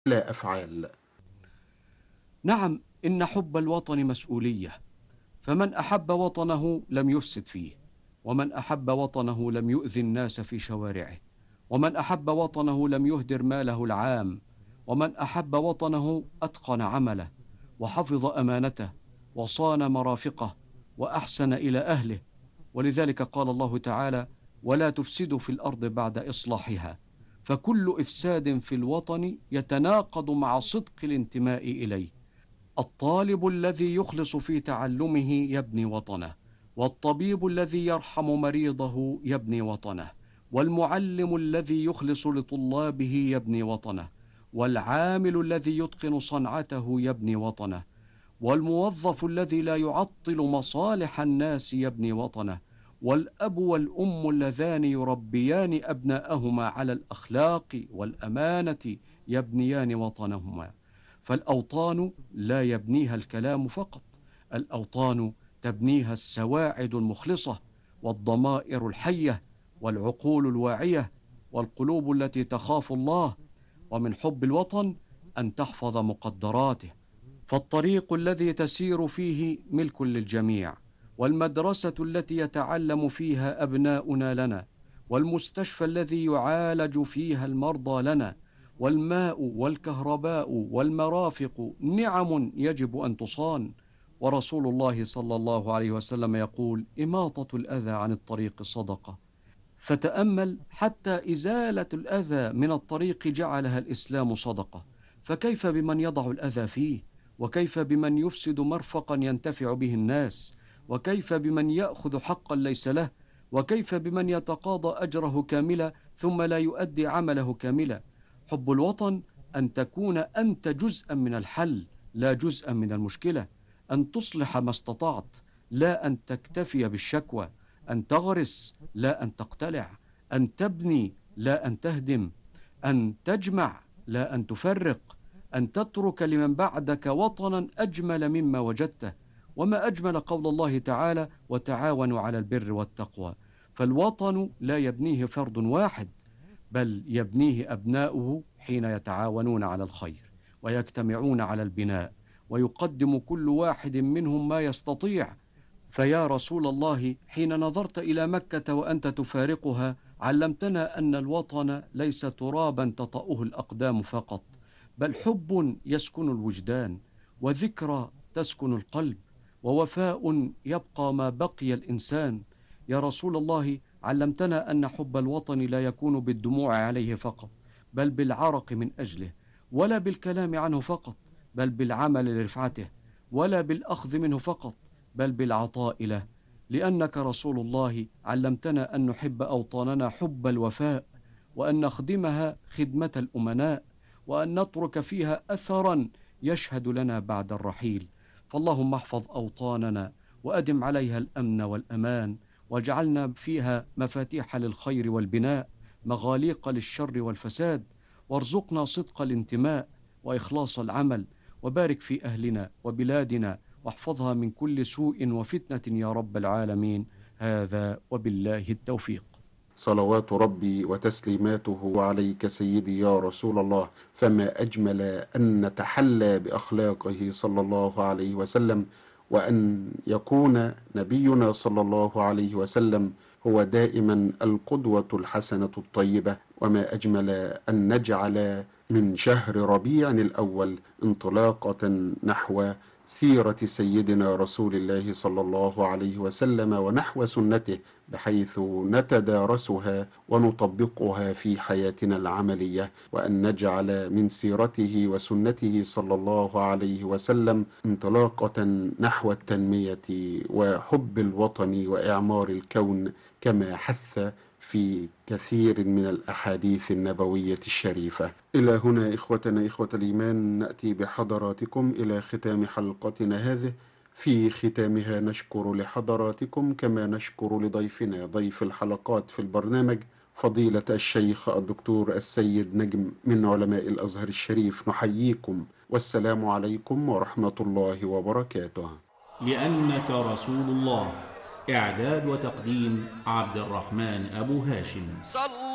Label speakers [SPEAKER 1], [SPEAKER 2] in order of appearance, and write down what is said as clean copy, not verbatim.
[SPEAKER 1] لا أفعال.
[SPEAKER 2] نعم، إن حب الوطن مسؤولية، فمن أحب وطنه لم يفسد فيه، ومن أحب وطنه لم يؤذي الناس في شوارعه، ومن أحب وطنه لم يهدر ماله العام، ومن أحب وطنه أتقن عمله وحفظ أمانته وصان مرافقه وأحسن إلى أهله. ولذلك قال الله تعالى: ولا تفسدوا في الأرض بعد إصلاحها. فكل إفساد في الوطن يتناقض مع صدق الانتماء إليه. الطالب الذي يخلص في تعلمه يبني وطنه، والطبيب الذي يرحم مريضه يبني وطنه، والمعلم الذي يخلص لطلابه يبني وطنه، والعامل الذي يتقن صنعته يبني وطنه، والموظف الذي لا يعطل مصالح الناس يبني وطنه، والأب والأم اللذان يربيان أبناءهما على الأخلاق والأمانة يبنيان وطنهما. فالأوطان لا يبنيها الكلام فقط، الأوطان تبنيها السواعد المخلصة والضمائر الحية والعقول الواعية والقلوب التي تخاف الله. ومن حب الوطن أن تحفظ مقدراته، فالطريق الذي تسير فيه ملك للجميع، والمدرسة التي يتعلم فيها أبناؤنا لنا، والمستشفى الذي يعالج فيها المرضى لنا، والماء والكهرباء والمرافق نعم يجب أن تصان. ورسول الله صلى الله عليه وسلم يقول: إماطة الأذى عن الطريق صدقة. فتأمل، حتى إزالة الأذى من الطريق جعلها الإسلام صدقة، فكيف بمن يضع الأذى فيه؟ وكيف بمن يفسد مرفقا ينتفع به الناس؟ وكيف بمن يأخذ حقا ليس له؟ وكيف بمن يتقاضى أجره كاملا ثم لا يؤدي عمله كاملا؟ حب الوطن أن تكون أنت جزءا من الحل لا جزءا من المشكلة، أن تصلح ما استطعت لا أن تكتفي بالشكوى، أن تغرس لا أن تقتلع، أن تبني لا أن تهدم، أن تجمع لا أن تفرق، أن تترك لمن بعدك وطنا أجمل مما وجدته. وما أجمل قول الله تعالى: وتعاونوا على البر والتقوى. فالوطن لا يبنيه فرد واحد، بل يبنيه أبناؤه حين يتعاونون على الخير ويجتمعون على البناء، ويقدم كل واحد منهم ما يستطيع. فيا رسول الله، حين نظرت إلى مكة وأنت تفارقها علمتنا أن الوطن ليس ترابا تطأه الأقدام فقط، بل حب يسكن الوجدان، وذكرى تسكن القلب، ووفاء يبقى ما بقي الإنسان. يا رسول الله، علمتنا أن حب الوطن لا يكون بالدموع عليه فقط، بل بالعرق من أجله، ولا بالكلام عنه فقط، بل بالعمل لرفعته، ولا بالأخذ منه فقط، بل بالعطاء له. لأنك رسول الله علمتنا أن نحب أوطاننا حب الوفاء، وأن نخدمها خدمة الأمناء، وأن نترك فيها أثرا يشهد لنا بعد الرحيل. فاللهم احفظ أوطاننا وأدم عليها الأمن والأمان، واجعلنا فيها مفاتيح للخير والبناء، مغاليق للشر والفساد، وارزقنا صدق الانتماء وإخلاص العمل، وبارك في أهلنا وبلادنا، واحفظها من كل سوء وفتنة يا رب العالمين. هذا وبالله التوفيق.
[SPEAKER 1] صلوات ربي وتسليماته عليك سيدي يا رسول الله، فما أجمل أن نتحلى بأخلاقه صلى الله عليه وسلم، وأن يكون نبينا صلى الله عليه وسلم هو دائما القدوة الحسنة الطيبة. وما أجمل أن نجعل من شهر ربيع الأول انطلاقة نحو سيرة سيدنا رسول الله صلى الله عليه وسلم ونحو سنته، بحيث نتدارسها ونطبقها في حياتنا العملية، وأن نجعل من سيرته وسنته صلى الله عليه وسلم انطلاقة نحو التنمية وحب الوطن وإعمار الكون، كما حث في كثير من الأحاديث النبوية الشريفة. إلى هنا إخوتنا إخوة الإيمان نأتي بحضراتكم إلى ختام حلقتنا هذه. في ختامها نشكر لحضراتكم كما نشكر لضيفنا ضيف الحلقات في البرنامج فضيلة الشيخ الدكتور السيد نجم من علماء الأزهر الشريف. نحييكم والسلام عليكم ورحمة الله وبركاته.
[SPEAKER 3] لأنك رسول الله. إعداد وتقديم عبد الرحمن أبو هاشم.